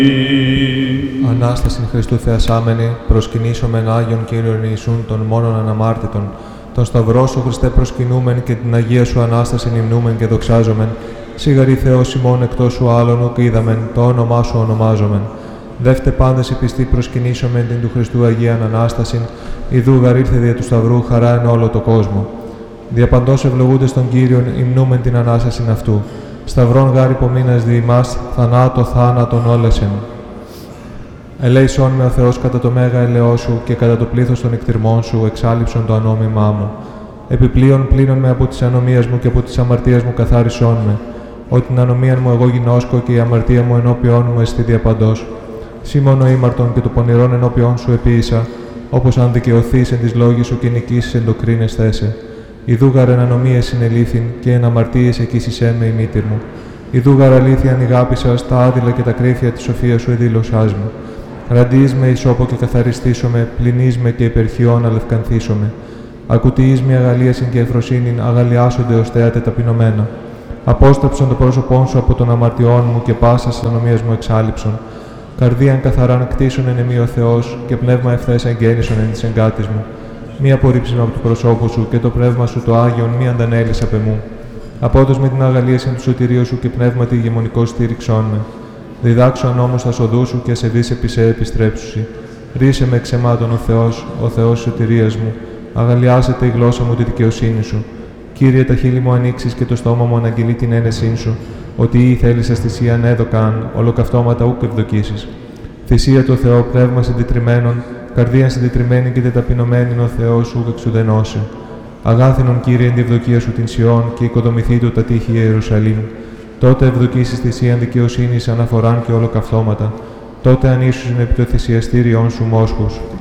Ανάστασιν Χριστού θεασάμενη, προσκυνήσομεν Άγιον Κύριον Ιησούν των μόνον αναμάρτητων, τον Σταυρό σου Χριστέ προσκυνούμεν και την Αγία σου Ανάστασιν υμνούμεν και δοξάζομεν. Σίγαρη Θεός ημών εκτός σου άλλον ουκ είδαμεν, το όνομά σου ονομάζομεν. Δεύτε πάντες οι πιστοί προσκυνήσομεν την του Χριστού Αγίαν Ανάστασιν, ιδού γαρ ήλθε δια του Σταυρού χαρά εν όλο το κόσμο. Διαπαντός ευλογούντες τον Κύριον υμνούμεν την Ανάστασιν αυτού. Σταυρών γάρ υπομείνας δι' ημάς, θανάτω θάνατον όλεσεν. Ελέησόν με ο Θεός κατά το μέγα ελαιό σου και κατά το πλήθος των εκτιρμών σου εξάλειψον το ανόμημά μου. Επιπλέον πλύνον με από της ανομίας μου και από της αμαρτίας μου καθάρισόν με. Ότι την ανομία μου εγώ γινώσκω και η αμαρτία μου ενώπιόν μου εστί διαπαντός. Σήμωνο ήμαρτον και το πονηρόν ενώπιόν σου επίησα, όπως αν δικαιωθείς εν της λόγης σου και νικήσεις εν το κρίνες θέσε. Ιδού γαρ εν ανομίες συνελήφθην και εν αμαρτίες εκείσισέν με η μήτηρ μου. Ιδού γαρ αλήθεια ανηγάπησα τα άδειλα και τα κρύφια της σοφίας σου εδήλωσάς μου. Ραντείς με ισόπο και καθαριστήσομαι, πλυνείς με και υπερχιών αλευκανθήσομαι. Ακουτιείς με αγαλίασιν και ευφροσύνην, αγαλιάσονται ως θέατε ταπεινωμένα. Απόστρεψον το πρόσωπόν σου από των αμαρτιών μου και πάσας ανομίας μου εξάλειψον. Καρδίαν καθαράν κτίσον εν εμή ο Θεός και πνεύμα ευθές εγγέννησον εν της εγκάτης μου. Μη απορρίψει με από του προσώπου σου και το πνεύμα σου το Άγιον μη αντανέλεις απ' εμού. Απότος με την αγαλίασιν του σωτηρίου σου και πνεύματι ηγεμονικό στήριξόν με. Διδάξον όμως τα σοδού σου και ασεβείς επί σε επιστρέψουσι. Ρίσε με εξαιμάτων ο Θεός σωτηρίας μου. Αγαλιάσετε η γλώσσα μου τη δικαιοσύνη σου. Κύριε, τα χείλη μου ανοίξεις και το στόμα μου αναγγελεί την ένεσήν σου, ότι ή θέλεις θυσίαν έδωκαν, ολοκαυτώματα ούκ ευδοκίσεις. Θυσία το Θεό, πνεύμα συντετριμένων, καρδία συντετριμένη και τεταπεινωμένη ο Θεός ούκ εξουδενώσει. Αγάθινον Κύριε εν τη ευδοκία σου την Σιών και οικοδομηθεί του τα τείχη Ιερουσαλήμ. Τότε ευδοκίσεις θυσίαν δικαιοσύνης αναφοράν και ολοκαυτώματα. Τότε ανήσουσιν επί το θυσιαστήριόν σου μόσχους.